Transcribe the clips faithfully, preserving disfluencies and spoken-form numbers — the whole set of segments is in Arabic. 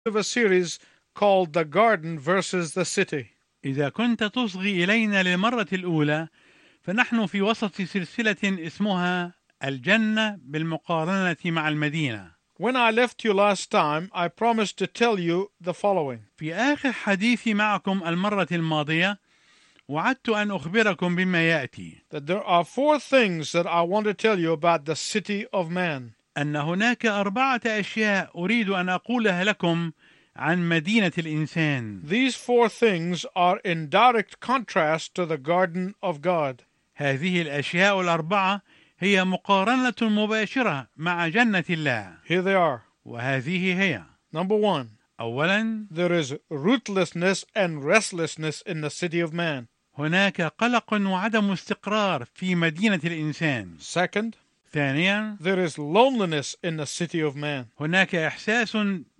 of a series called The Garden versus the City. إذا كنت تصغي إلينا للمرة الأولى فنحن في وسط سلسلة اسمها الجنة بالمقارنة مع المدينة. When I left you last time, I promised to tell you the following. في آخر حديثي معكم المرة الماضية وعدت أن أخبركم بما يأتي، That there are four things that I want to tell you about the city of man. أن هناك أربعة أشياء أريد أن أقولها لكم عن مدينة الإنسان. These four things are in direct contrast to the garden of God. هذه الأشياء الأربعة هي مقارنة مباشرة مع جنة الله. Here they are. وهذه هي: Number one, أولاً، there is rootlessness and restlessness in the city of man. هناك قلق وعدم استقرار في مدينة الإنسان. Second, ثانياً، there is loneliness in the city of man. هناك إحساس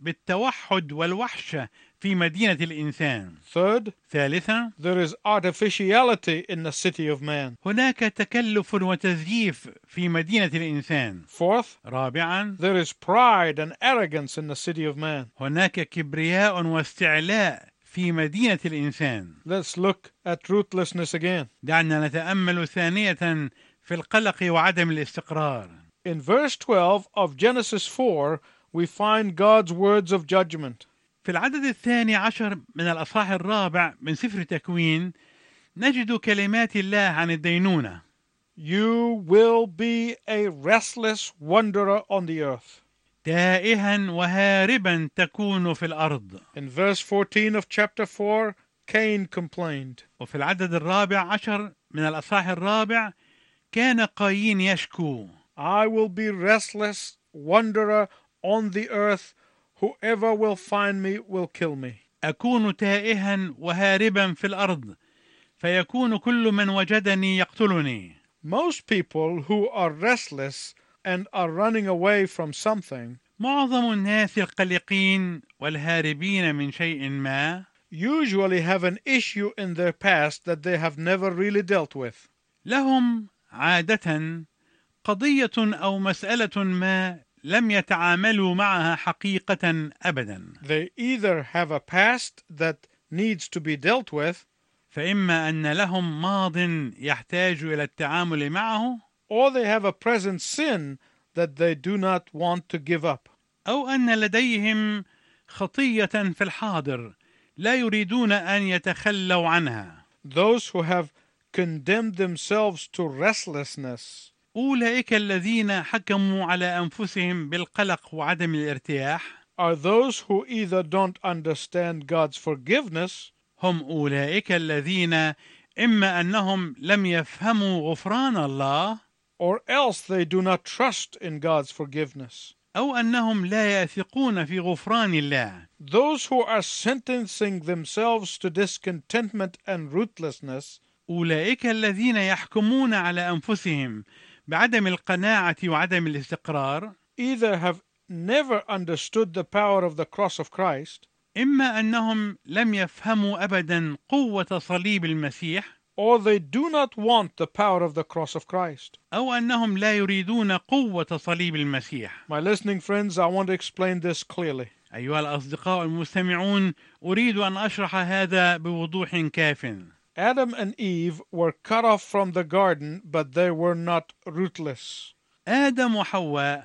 بالتوحد والوحشة في مدينة الإنسان. Third, ثالثاً، there is artificiality in the city of man. هناك تكلف وتزييف في مدينة الإنسان. Fourth, رابعاً، there is pride and arrogance in the city of man. هناك كبرياء واستعلاء في مدينة الإنسان. Let's look at rootlessness again. دعنا نتأمل ثانية في القلق وعدم الاستقرار. In verse twelve of Genesis four, we find God's words of judgment. في العدد الثاني عشر من الأصحاح الرابع من سفر تكوين نجد كلمات الله عن الدينونة. You will be a restless wanderer on the earth. تائها وهاربا تكون في الأرض. In verse fourteen of chapter four, Cain complained. وفي العدد الرابع عشر من الأصحاح الرابع كان قايين يشكو: I will be restless wanderer on the earth. Whoever will find me will kill me. أكون تائها وهاربا في الأرض فيكون كل من وجدني يقتلني. Most people who are restless and are running away from something معظم الناس القلقين والهاربين من شيء ما usually have an issue in their past that they have never really dealt with. لهم عادة قضية أو مسألة ما لم يتعاملوا معها حقيقة أبدا. They either have a past that needs to be dealt with, فإما أن لهم ماض يحتاج إلى التعامل معه، or they have a present sin that they do not want to give up. أو أن لديهم خطية في الحاضر لا يريدون أن يتخلوا عنها. Those who have condemned themselves to restlessness أولئك الذين حكموا على أنفسهم بالقلق وعدم الارتياح are those who either don't understand God's forgiveness, هم أولئك الذين إما أنهم لم يفهموا غفران الله، or else they do not trust in God's forgiveness. أو أنهم لا يثقون في غفران الله. Those who are sentencing themselves to discontentment and rootlessness أولئك الذين يحكمون على أنفسهم بعدم القناعة وعدم الاستقرار either have never understood the power of the cross of Christ, إما أنهم لم يفهموا أبدا قوة صليب المسيح، or they do not want the power of the cross of Christ. أو أنهم لا يريدون قوة صليب المسيح. My listening friends, I want to explain this clearly. أيها الأصدقاء المستمعون، أريد أن أشرح هذا بوضوح كاف. Adam and Eve were cut off from the garden, but they were not rootless. آدم وحواء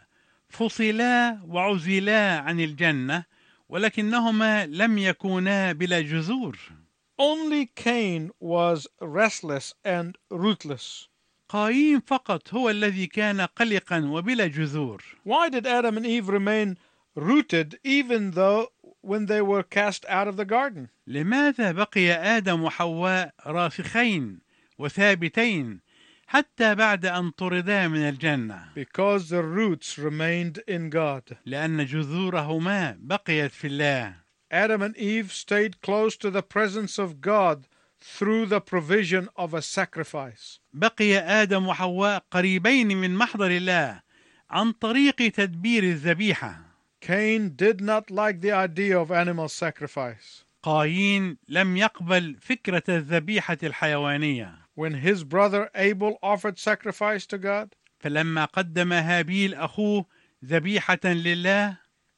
فصلا وعزلا عن الجنة ولكنهما لم يكونا بلا جذور. Only Cain was restless and rootless. قايين فقط هو الذي كان قلقا وبلا جذور. Why did Adam and Eve remain rooted even though when they were cast out of the garden? لماذا بقي آدم وحواء راسخين وثابتين حتى بعد أن طردا من الجنة؟ Because the roots remained in God. لأن جذورهما بقيت في الله. Adam and Eve stayed close to the presence of God through the provision of a sacrifice. بقي آدم وحواء قريبين من محضر الله عن طريق تدبير الذبيحة. Cain did not like the idea of animal sacrifice. قايين لم يقبل فكرة الذبيحة الحيوانية. When his brother Abel offered sacrifice to God, فلما قدم هابيل أخوه ذبيحة لله،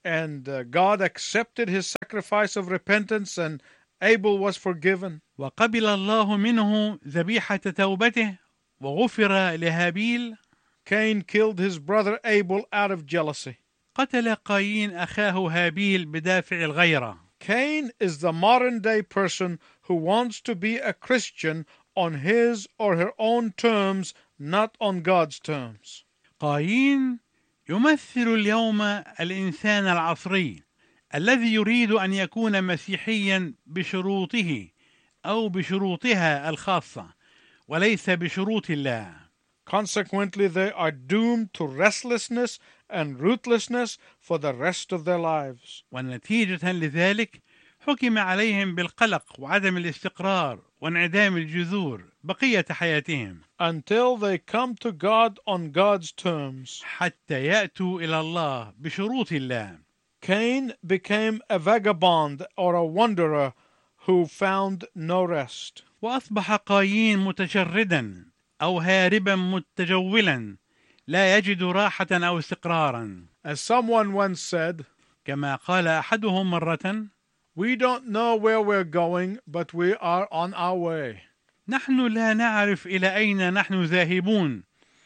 and uh, God accepted his sacrifice of repentance and Abel was forgiven. وقبل الله منه ذبيحة توبته وغفر لهابيل. Cain killed his brother Abel out of jealousy. قتل قايين أخاه هابيل بدافع الغيرة. Cain is the modern day person who wants to be a Christian on his or her own terms, not on God's terms. قايين يمثل اليوم الإنسان العصري الذي يريد أن يكون مسيحيا بشروطه أو بشروطها الخاصة وليس بشروط الله. Consequently, they are doomed to restlessness and rootlessness for the rest of their lives. ونتيجة لذلك حكم عليهم بالقلق وعدم الاستقرار وانعدام الجذور بقية حياتهم until they come to God on God's terms. حتى يأتوا إلى الله بشروط الله. Cain became a vagabond or a wanderer who found no rest. وأصبح قايين متشردا أو هاربا متجولا لا يجد راحة أو استقرارا. As someone once said, كما قال أحدهم مرة: we don't know where we're going, but we are on our way. نحن لا نعرف إلى أين نحن ذاهبون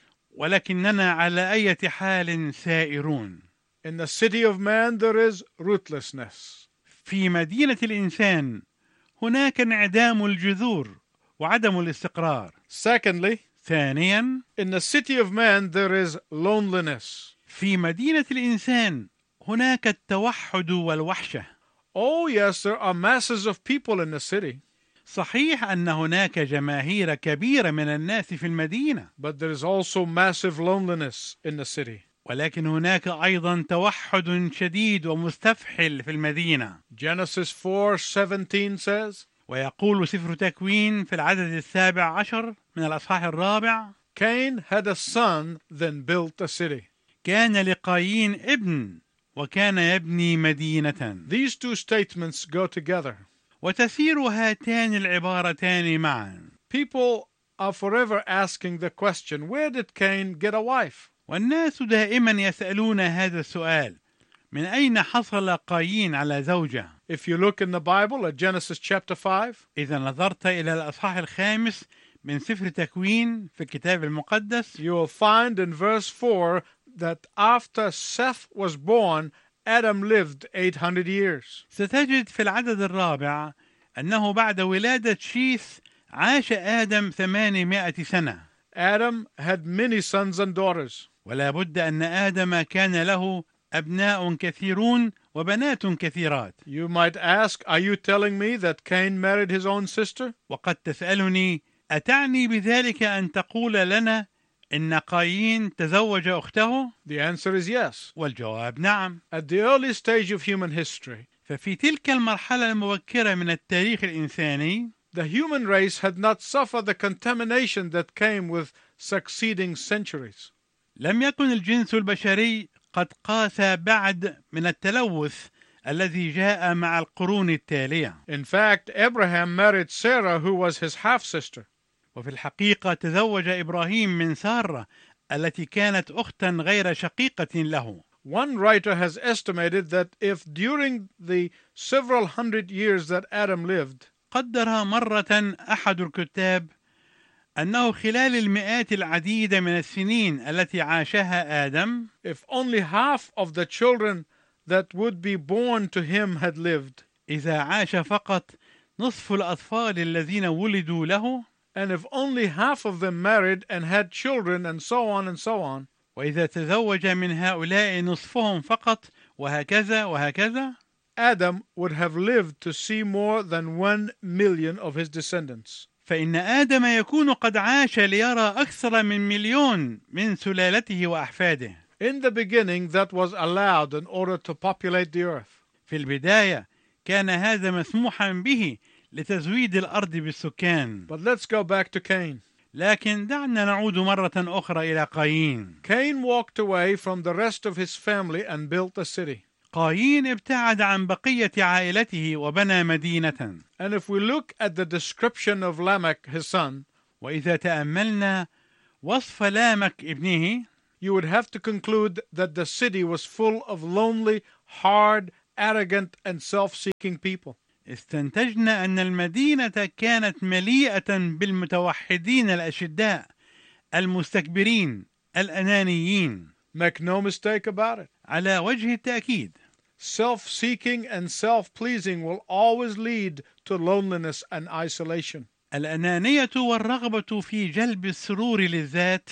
ولكننا على أي حال سائرون. In the city of man there is rootlessness. في مدينة الإنسان هناك انعدام الجذور وعدم الاستقرار. Secondly, ثانيا، in the city of man there is loneliness. في مدينة الإنسان هناك التوحد والوحشة. Oh yes, there are masses of people in the city. صحيح أن هناك جماهير كبيرة من الناس في المدينة. But there is also massive loneliness in the city. ولكن هناك أيضا توحد شديد ومستفحل في المدينة. Genesis four seventeen says, ويقول سفر تكوين في العدد السابع عشر من الأصحاح الرابع: Cain had a son, then built a city. كان لقايين ابن وكان يبني مدينة. These two statements go together. وتسير هاتان العبارتان معا. People are forever asking the question, where did Cain get a wife? والناس دائما يسألون هذا السؤال: من أين حصل قايين على زوجة؟ If you look in the Bible at Genesis chapter five, إذا نظرت إلى الأصحاح الخامس من سفر تكوين في الكتاب المقدس، you will find in verse four that after Seth was born, Adam lived eight hundred years. ستجد في العدد الرابع أنه بعد ولادة شيث عاش آدم ثمانمائة سنة. Adam had many sons and daughters. ولا بد أن آدم كان له أبناء كثيرون وبنات كثيرات. You might ask, are you telling me that Cain married his own sister? وقد تسألني: أتعني بذلك أن تقول لنا إن قايين تزوج أخته؟ The answer is yes. والجواب نعم. At the early stage of human history, ففي تلك المرحلة المبكرة من التاريخ الإنساني، the human race had not suffered the contamination that came with succeeding centuries. لم يكن الجنس البشري قد قاس بعد من التلوث الذي جاء مع القرون التالية. In fact, Abraham married Sarah, who was his half-sister. وفي الحقيقة تزوج إبراهيم من سارة التي كانت أختا غير شقيقة له. One writer has estimated that if during the several hundred years that Adam lived, قدر مرة أحد الكتاب أنه خلال المئات العديدة من السنين التي عاشها آدم، if only half of the children that would be born to him had lived, إذا عاش فقط نصف الأطفال الذين ولدوا له، and if only half of them married and had children, and so on and so on, وإذا تزوج من هؤلاء نصفهم فقط وهكذا وهكذا، Adam would have lived to see more than one million of his descendants. فإن آدم يكون قد عاش ليرى أكثر من مليون من سلالته وأحفاده. In the beginning, that was allowed in order to populate the earth. في البداية كان هذا مسموحا به لتزويد الأرض بالسكان. But let's go back to Cain. لكن دعنا نعود مرة أخرى إلى قايين. Cain walked away from the rest of his family and built a city. قايين ابتعد عن بقية عائلته وبنى مدينة. And if we look at the description of Lamech, his son, وإذا تأملنا وصف لامك ابنه، you would have to conclude that the city was full of lonely, hard, arrogant, and self-seeking people. استنتجنا أن المدينة كانت مليئة بالمتوحدين الأشداء المستكبرين الأنانيين. Make no mistake about it. على وجه التأكيد Self-seeking and self-pleasing will always lead to loneliness and isolation. الأنانية والرغبة في جلب السرور للذات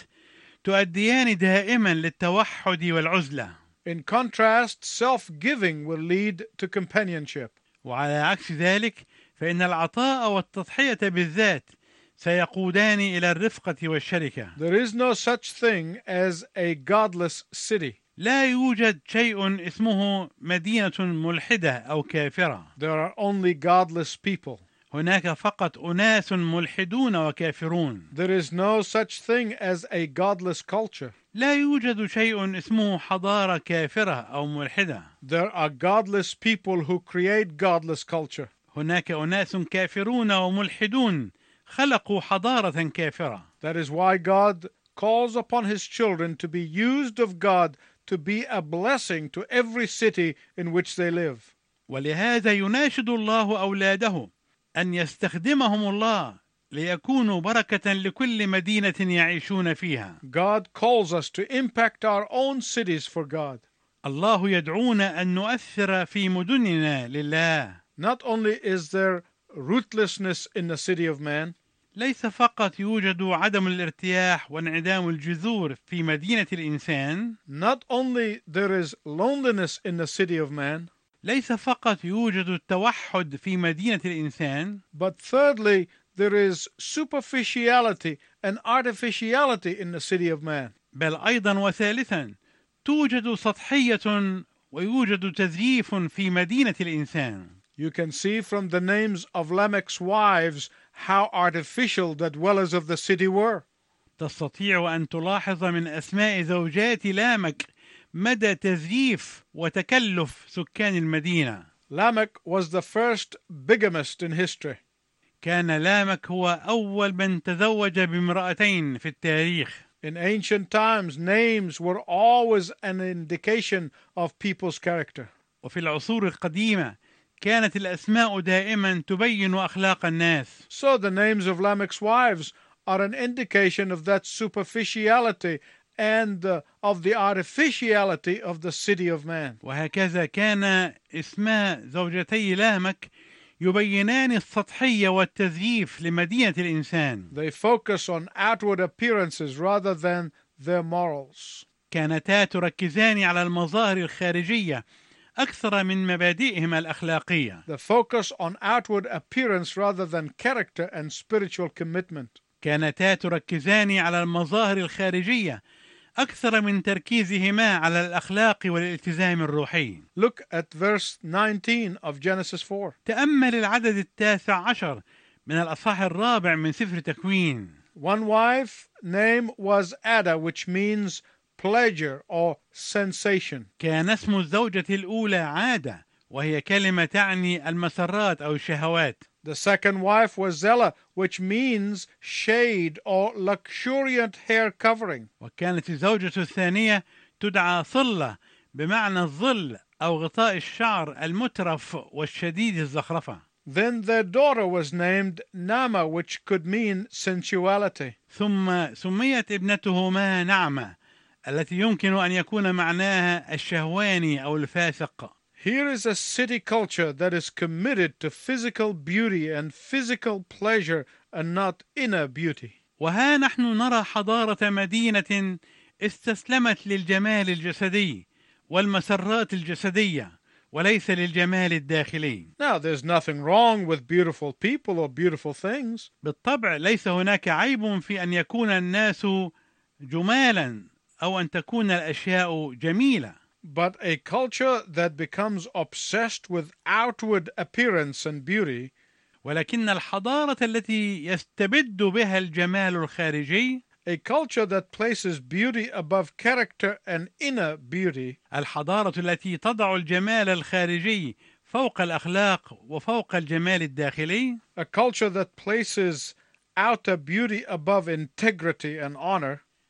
تؤديان دائما للتوحد والعزلة. In contrast, self-giving will lead to companionship. وعلى عكس ذلك فإن العطاء والتضحية بالذات سيقودان إلى الرفقة والشركة. There is no such thing as a godless city. لا يوجد شيء اسمه مدينة ملحدة أو كافرة. There are only godless people. هناك فقط أناس ملحدون وكافرون. There is no such thing as a godless culture. لا يوجد شيء اسمه حضارة كافرة أو ملحدة. There are godless people who create godless culture. هناك أناس كافرون وملحدون خلقوا حضارة كافرة. That is why God calls upon his children to be used of God to be a blessing to every city in which they live. ولهذا يناشد الله أولاده أن يستخدمهم الله ليكونوا بركة لكل مدينة يعيشون فيها. God calls us to impact our own cities for God. الله يدعونا أن نؤثر في مدننا لله. Not only is there rootlessness in the city of man, ليس فقط يوجد عدم الارتياح وانعدام الجذور في مدينة الإنسان. not only there is loneliness in the city of man, ليس فقط يوجد التوحد في مدينة الإنسان. but thirdly, there is superficiality and artificiality in the city of man. بل أيضا وثالثا توجد سطحية ويوجد تزييف في مدينة الإنسان. You can see from the names of Lamech's wives how artificial the dwellers of the city were. تستطيع أن تلاحظ من أسماء زوجات لامك مدى تزييف وتكلف سكان المدينة. Lamech was the first bigamist in history. كان لامك هو أول من تزوج بامرأتين في التاريخ. In ancient times, names were always an indication of people's character. وفي العصور القديمة كانت الأسماء دائما تبين أخلاق الناس. So the names of Lamech's wives are an indication of that superficiality and uh, of the artificiality of the city of man. وهكذا كان اسماء زوجتي لامك يبينان السطحية والتزييف لمدينة الإنسان. They focus on outward appearances rather than their morals. كانتا تركزان على المظاهر الخارجية أكثر من مبادئهم الأخلاقية. The focus on outward appearance rather than character and spiritual commitment. كانتا تركزان على المظاهر الخارجية أكثر من تركيزهما على الأخلاق والالتزام الروحي. Look at verse nineteen of Genesis four. تأمل العدد التاسع عشر من الأصحاح الرابع من سفر تكوين. One wife name was Ada, which means pleasure or sensation. كان اسم الزوجة الأولى عادة وهي كلمة تعني المسرات أو الشهوات. The second wife was Zella, which means shade or luxuriant hair covering. وكانت الزوجة الثانية تدعى صلة بمعنى الظل أو غطاء الشعر المترف والشديد الزخرفة. Then their daughter was named Nama, which could mean sensuality. ثم سميت ابنتهما نعمة التي يمكن أن يكون معناها الشهواني أو الفاسق. Here is a city culture that is committed to physical beauty and physical pleasure and not inner beauty. وها نحن نرى حضارة مدينة استسلمت للجمال الجسدي والمسرات الجسدية وليس للجمال الداخلي. Now, there's nothing wrong with beautiful people or beautiful things. بالطبع ليس هناك عيب في أن يكون الناس جمالا أو أن تكون الأشياء جميلة. But a culture that becomes obsessed with outward appearance and beauty, ولكن الحضارة التي يستبد بها الجمال الخارجي، a culture that places beauty above character and inner beauty, الحضارة التي تضع الجمال الخارجي فوق الأخلاق وفوق الجمال الداخلي، a culture that places outer beauty above integrity and honor,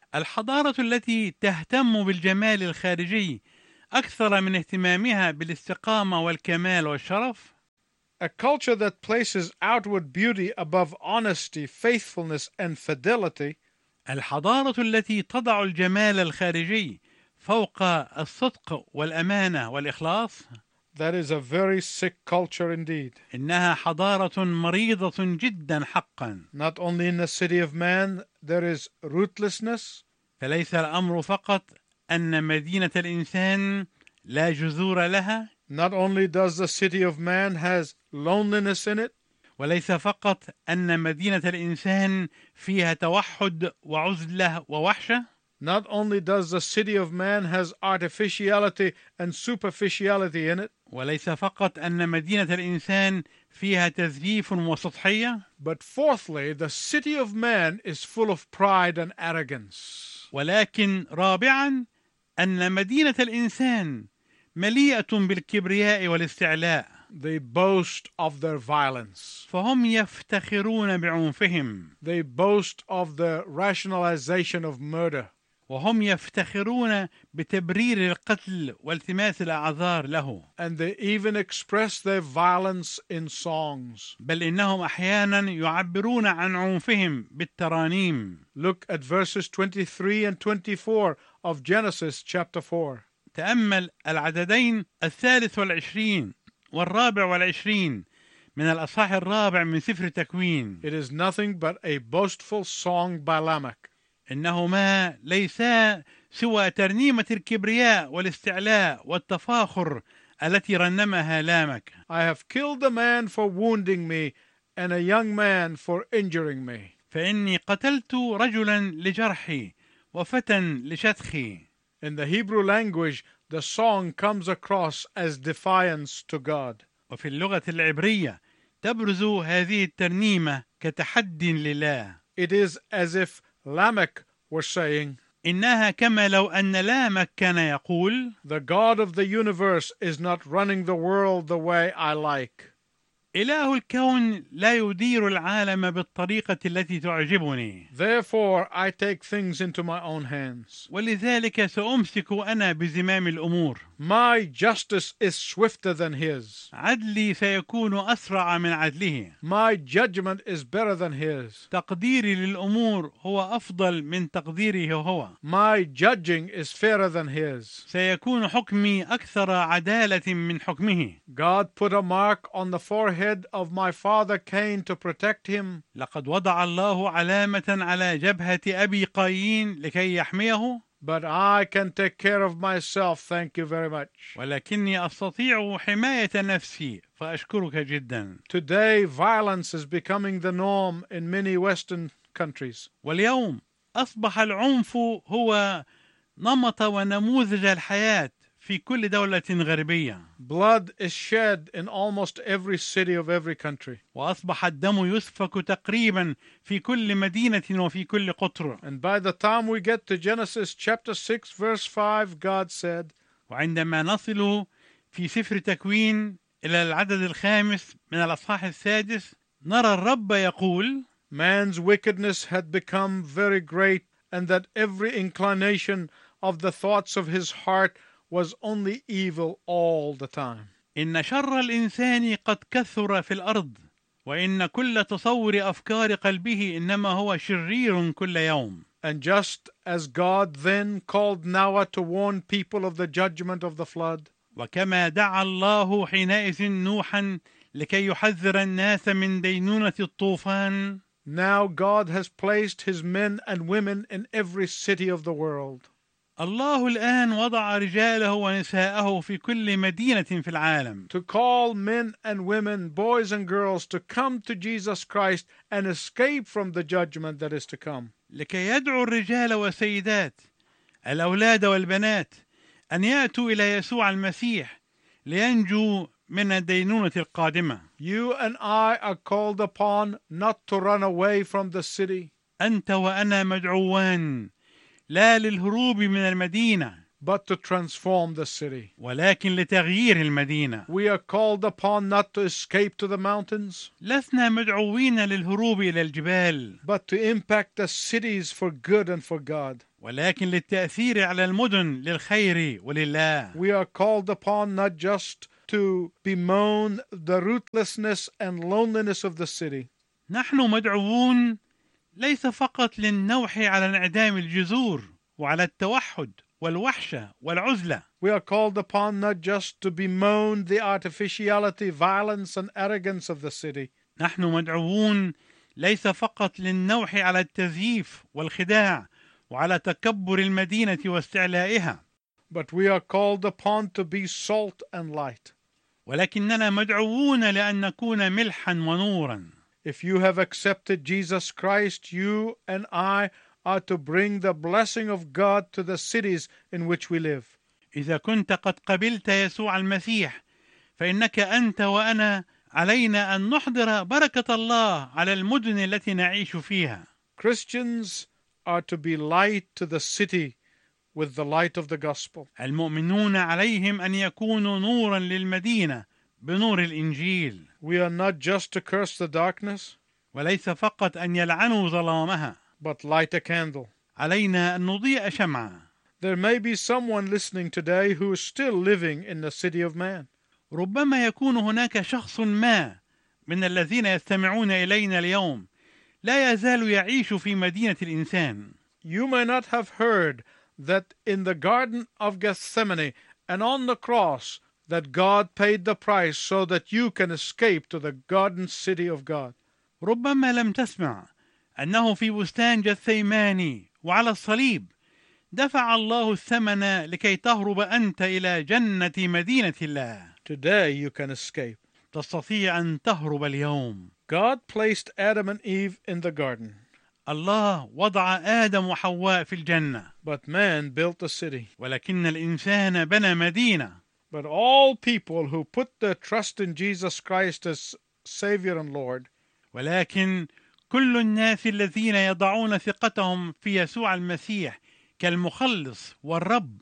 الحضارة التي تهتم بالجمال الخارجي أكثر من اهتمامها بالاستقامة والكمال والشرف. A culture that places outward beauty above honesty, faithfulness, and fidelity الحضارة التي تضع الجمال الخارجي فوق الصدق والأمانة والإخلاص، that is a very sick culture indeed. إنها حضارة مريضة جدا حقا. Not only in the city of man there is rootlessness, فليس الأمر فقط أن مدينة الإنسان لا جذور لها، not only does the city of man has loneliness in it, وليس فقط أن مدينة الإنسان فيها توحد وعزلة ووحشة، not only does the city of man has artificiality and superficiality in it, وليس فقط أن مدينة الإنسان فيها تزييف وسطحية، but fourthly, the city of man is full of pride and arrogance. ولكن رابعا أن مدينة الإنسان مليئة بالكبرياء والاستعلاء. They boast of their violence. فهم يفتخرون بعنفهم، They boast of the rationalization of murder. وهم يفتخرون بتبرير القتل والتماس الأعذار له. And they even express their violence in songs. بل إنهم أحيانا يعبرون عن عنفهم بالترانيم. Look at verses twenty-three and twenty-four of Genesis chapter four. تأمل العددين الثالث والعشرين والرابع والعشرين من الأصحاح الرابع من سفر تكوين. It is nothing but a boastful song by Lamech. إنهما ليسا سوى ترنيمة الكبرياء والاستعلاء والتفاخر التي رنمها لامك. I have killed a man for wounding me and a young man for injuring me. فإني قتلت رجلا لجرحي وفتى لشتخي. In the Hebrew language, the song comes across as defiance to God. وفي اللغة العبرية تبرز هذه الترنيمة كتحد لله. It is as if Lamech were saying, إنها كما لو أن لامك كان يقول: the God of the universe is not running the world the way I like. إله الكون لا يدير العالم بالطريقة التي تعجبني. Therefore I take things into my own hands. ولذلك سأمسك أنا بزمام الأمور. My justice is swifter than his. عدلي سيكون أسرع من عدله. My judgment is better than his. تقديري للأمور هو أفضل من تقديره هو. My judging is fairer than his. سيكون حكمي أكثر عدالة من حكمه. God put a mark on the forehead of my father Cain to protect him. لقد وضع الله علامة على جبهة أبي قايين لكي يحميه. But I can take care of myself, thank you very much. ولكني أستطيع حماية نفسي فأشكرك جدا. Today violence is becoming the norm in many Western countries. واليوم أصبح العنف هو نمط ونموذج الحياة في كل دولة غربية. Blood is shed in almost every city of every country. وأصبح الدم يسفك تقريبا في كل مدينة وفي كل قطر. And by the time we get to Genesis chapter six verse five, God said, وعندما نصل في سفر تكوين إلى العدد الخامس من الأصحاح السادس نرى الرب يقول: man's wickedness had become very great, and that every inclination of the thoughts of his heart was only evil all the time. إن شر الإنسان قد كثر في الأرض، وإن كل تصور أفكار قلبه إنما هو شرير كل يوم. And just as God then called Noah to warn people of the judgment of the flood, وكما دعا الله حينئذ نوحا لكي يحذر الناس من دينونة الطوفان، now God has placed his men and women in every city of the world. الله الآن وضع رجاله ونساءه في كل مدينة في العالم to call men and women, boys and girls, to come to Jesus Christ and escape from the judgment that is to come. لكي يدعو الرجال والسيدات الأولاد والبنات أن يأتوا إلى يسوع المسيح لينجوا من الدينونة القادمة. You and I are called upon not to run away from the city, أنت وأنا مدعوان لا للهروب من المدينة but to transform the city. ولكن لتغيير المدينة. We are called upon not to escape to the mountains, لسنا مدعوين للهروب إلى الجبال، but to impact the cities for good and for God. ولكن للتأثير على المدن للخير ولله. We are called upon not just to bemoan the ruthlessness and loneliness of the city, نحن مدعوون ليس فقط للنوح على انعدام الجذور وعلى التوحد والوحشة والعزلة. we are called upon not just to bemoan the artificiality, violence and arrogance of the city, نحن مدعوون ليس فقط للنوح على التزييف والخداع وعلى تكبر المدينة واستعلائها، but we are called upon to be salt and light. ولكننا مدعوون لأن نكون ملحا ونورا. If you have accepted Jesus Christ, you and I are to bring the blessing of God to the cities in which we live. إذا كنت قد قبلت يسوع المسيح فإنك أنت وأنا علينا أن نحضر بركة الله على المدن التي نعيش فيها. Christians are to be light to the city with the light of the gospel. المؤمنون عليهم أن يكونوا نورا للمدينة بنور الإنجيل. We are not just to curse the darkness, وليس فقط أن يلعنوا ظلامها، but light a candle. علينا أن نضيء شمعة. There may be someone listening today who is still living in the city of man. ربما يكون هناك شخص ما من الذين يستمعون إلينا اليوم لا يزال يعيش في مدينة الإنسان. You may not have heard that in the Garden of Gethsemane and on the cross that God paid the price so that you can escape to the garden city of God. ربما لم تسمع أنه في بستان جثيماني وعلى الصليب دفع الله الثمن لكي تهرب أنت إلى جنة مدينة الله. Today you can escape. تستطيع أن تهرب اليوم. God placed Adam and Eve in the garden, الله وضع آدم وحواء في الجنة، but man built a city. ولكن الإنسان بنى مدينة. But all people who put their trust in Jesus Christ as Savior and Lord ولكن كل الناس الذين يضعون ثقتهم في يسوع المسيح كالمخلص والرب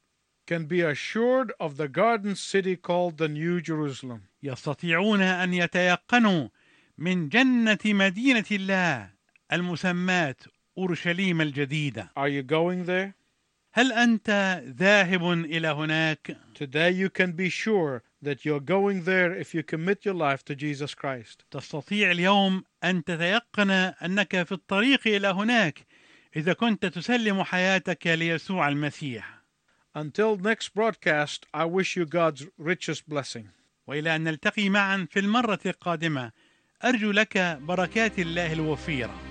can be assured of the garden city called the New Jerusalem. يستطيعون أن يتيقنوا من جنة مدينة الله المسماة أورشليم الجديدة. Are you going there? هل أنت ذاهب إلى هناك؟ Today you can be sure that you're going there if you commit your life to Jesus Christ. تستطيع اليوم أن تتيقن أنك في الطريق إلى هناك إذا كنت تسلم حياتك ليسوع المسيح. Until next broadcast, I wish you God's richest blessing. وإلى أن نلتقي معا في المرة القادمة أرجو لك بركات الله الوفيرة.